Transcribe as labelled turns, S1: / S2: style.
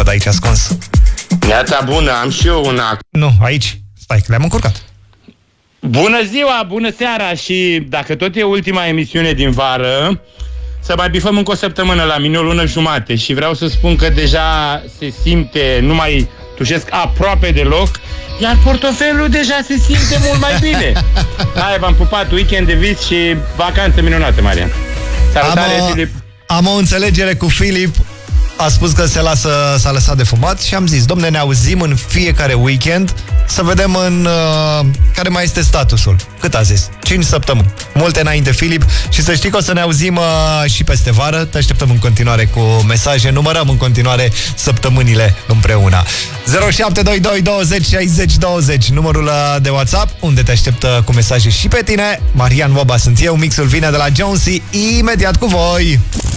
S1: văd aici ascuns.
S2: Neața bună, am și eu una.
S1: Nu, aici. Stai, că le-am încurcat.
S2: Bună ziua, bună seara și dacă tot e ultima emisiune din vară, să mai bifăm încă o săptămână la mine, o lună jumate și vreau să spun că deja se simte, nu mai tușesc aproape deloc, iar portofelul deja se simte mult mai bine. Hai, v-am pupat, weekend de vis și vacanță minunată, Marian. Salutare, Filip.
S1: Am o înțelegere cu Filip. A spus că s-a lăsat de fumat și am zis, domne, ne auzim în fiecare weekend să vedem care mai este statusul. Cât a zis? 5 săptămâni. Multe înainte, Filip, și să știi că o să ne auzim și peste vară. Te așteptăm în continuare cu mesaje. Numărăm în continuare săptămânile împreună. 0722 20 60 20, numărul de WhatsApp, unde te așteptă cu mesaje și pe tine. Marian Boba sunt eu, mixul vine de la Jonesy, imediat cu voi.